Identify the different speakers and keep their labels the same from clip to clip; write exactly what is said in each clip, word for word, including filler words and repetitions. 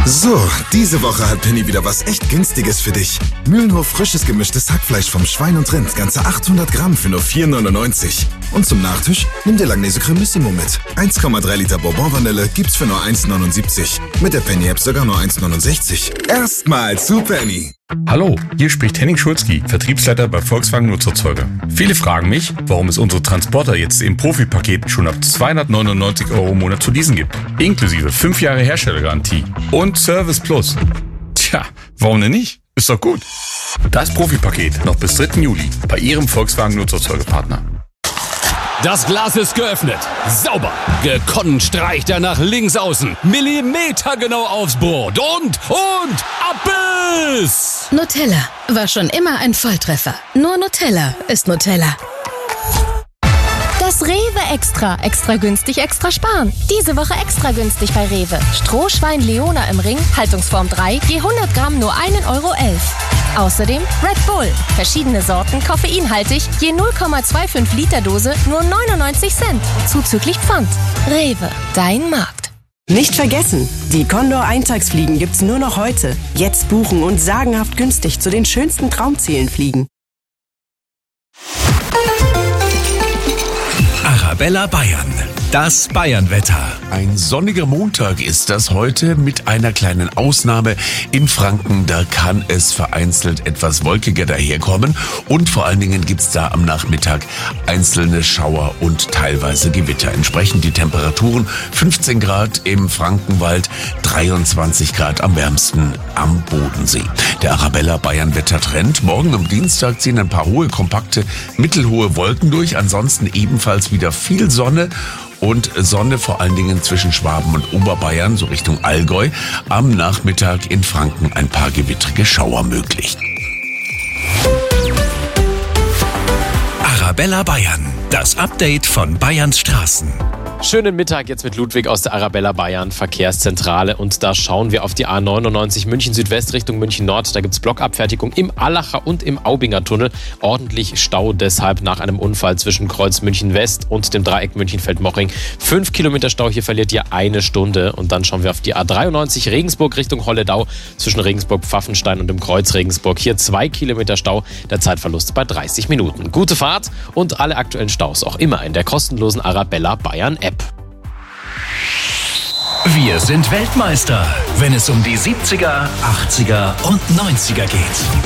Speaker 1: So, diese Woche hat Penny wieder was echt Günstiges für dich. Mühlenhof frisches gemischtes Hackfleisch vom Schwein und Rind, ganze achthundert Gramm für nur vier neunundneunzig. Und zum Nachtisch nimm dir Langnese Cremissimo mit. eins Komma drei Liter Bourbon-Vanille gibt's für nur eins neunundsiebzig. Mit der Penny-App sogar nur eins neunundsechzig. Erstmal zu Penny.
Speaker 2: Hallo, hier spricht Henning Schulzki, Vertriebsleiter bei Volkswagen Nutzerzeuger. Viele fragen mich, warum es unsere Transporter jetzt im Profi-Paket schon ab zweihundertneunundneunzig Euro im Monat zu leasen gibt. Inklusive fünf Jahre Herstellergarantie und Service Plus. Tja, warum denn nicht? Ist doch gut. Das Profi-Paket noch bis dritten Juli bei Ihrem Volkswagen Nutzerzeugerpartner.
Speaker 3: Das Glas ist geöffnet. Sauber. Gekonnt streicht er nach links außen. Millimetergenau aufs Brot. Und, und, Abbiss!
Speaker 4: Nutella war schon immer ein Volltreffer. Nur Nutella ist Nutella.
Speaker 5: Das Rewe Extra. Extra günstig, extra sparen. Diese Woche extra günstig bei Rewe. Strohschwein Leona im Ring, Haltungsform drei, je hundert Gramm nur ein Euro elf. Außerdem Red Bull. Verschiedene Sorten, koffeinhaltig, je null Komma fünfundzwanzig Liter Dose, nur neunundneunzig Cent. Zuzüglich Pfand. Rewe, dein Markt.
Speaker 6: Nicht vergessen, die Condor Eintagsfliegen gibt's nur noch heute. Jetzt buchen und sagenhaft günstig zu den schönsten Traumzielen fliegen.
Speaker 7: Arabella Bayern, das Bayernwetter.
Speaker 8: Ein sonniger Montag ist das heute mit einer kleinen Ausnahme. In Franken, da kann es vereinzelt etwas wolkiger daherkommen und vor allen Dingen gibt's da am Nachmittag einzelne Schauer und teilweise Gewitter. Entsprechend die Temperaturen fünfzehn Grad im Frankenwald, dreiundzwanzig Grad am wärmsten am Bodensee. Der Arabella Bayern Wettertrend. Morgen am Dienstag ziehen ein paar hohe, kompakte, mittelhohe Wolken durch. Ansonsten ebenfalls wieder viel Sonne. Und Sonne vor allen Dingen zwischen Schwaben und Oberbayern, so Richtung Allgäu. Am Nachmittag in Franken ein paar gewittrige Schauer möglich.
Speaker 7: Arabella Bayern, das Update von Bayerns Straßen.
Speaker 9: Schönen Mittag jetzt mit Ludwig aus der Arabella Bayern Verkehrszentrale und da schauen wir auf die A neunundneunzig München Südwest Richtung München Nord. Da gibt es Blockabfertigung im Allacher und im Aubinger Tunnel. Ordentlich Stau deshalb nach einem Unfall zwischen Kreuz München West und dem Dreieck Münchenfeld-Moching. Fünf Kilometer Stau, hier verliert ihr eine Stunde. Und dann schauen wir auf die A dreiundneunzig Regensburg Richtung Holledau zwischen Regensburg-Pfaffenstein und dem Kreuz Regensburg. Hier zwei Kilometer Stau, der Zeitverlust bei dreißig Minuten. Gute Fahrt und alle aktuellen Staus auch immer in der kostenlosen Arabella Bayern App.
Speaker 7: Wir sind Weltmeister, wenn es um die siebziger, achtziger und neunziger geht.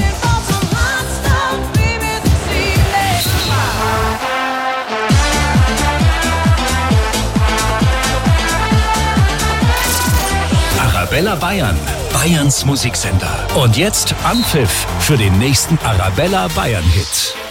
Speaker 7: Arabella Bayern, Bayerns Musiksender. Und jetzt Anpfiff für den nächsten Arabella Bayern Hit.